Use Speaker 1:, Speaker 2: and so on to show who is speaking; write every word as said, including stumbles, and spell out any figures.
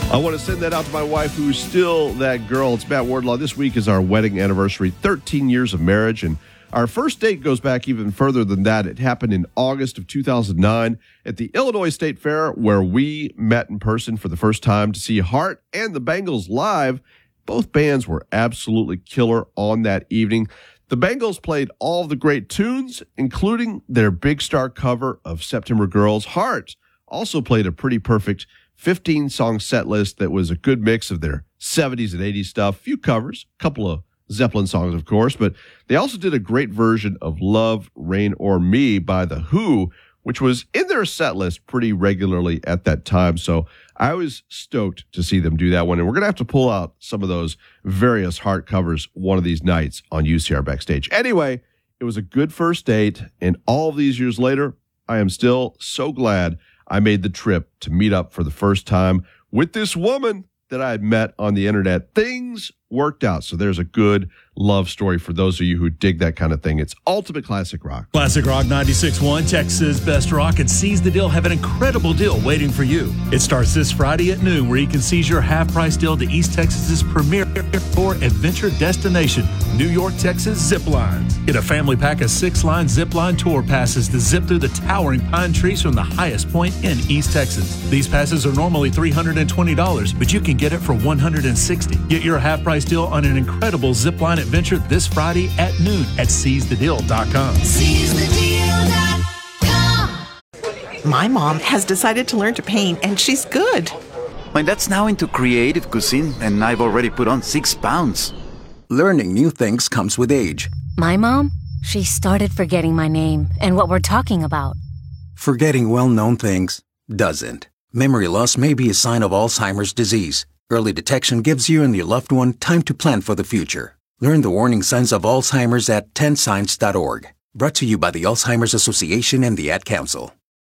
Speaker 1: I want to send that out to my wife, who's still that girl. It's Matt Wardlaw. This week is our wedding anniversary, thirteen years of marriage, and our first date goes back even further than that. It happened in August of two thousand nine at the Illinois State Fair, where we met in person for the first time to see Heart and the Bangles live. Both bands were absolutely killer on that evening. The Bangles played all the great tunes, including their big star cover of September Girls. Heart also played a pretty perfect fifteen-song set list that was a good mix of their seventies and eighties stuff, a few covers, a couple of Zeppelin songs, of course, but they also did a great version of Love, Rain, or Me by The Who, which was in their set list pretty regularly at that time. So I was stoked to see them do that one, and we're going to have to pull out some of those various Heart covers one of these nights on U C R Backstage. Anyway, it was a good first date, and all of these years later, I am still so glad I made the trip to meet up for the first time with this woman that I had met on the internet. Things worked out. So there's a good love story for those of you who dig that kind of thing. It's Ultimate Classic Rock.
Speaker 2: Classic Rock ninety-six point one, Texas Best Rock and Seize the Deal have an incredible deal waiting for you. It starts this Friday at noon, where you can seize your half-price deal to East Texas's premier tour adventure destination, New York, Texas Zip Lines. Get a family pack of six-line zip line tour passes to zip through the towering pine trees from the highest point in East Texas. These passes are normally three hundred twenty dollars, but you can get it for one hundred sixty dollars. Get your half-price deal on an incredible zipline adventure this Friday at noon at seize the deal dot com.
Speaker 3: seize the deal dot com.
Speaker 4: My mom has decided to learn to paint, and she's good.
Speaker 5: My dad's now into creative cuisine, and I've already put on six pounds.
Speaker 6: Learning new things comes with age.
Speaker 7: My mom, she started forgetting my name and what we're talking about.
Speaker 6: Forgetting well-known things doesn't. Memory loss may be a sign of Alzheimer's disease. Early detection gives you and your loved one time to plan for the future. Learn the warning signs of Alzheimer's at ten signs dot org. Brought to you by the Alzheimer's Association and the Ad Council.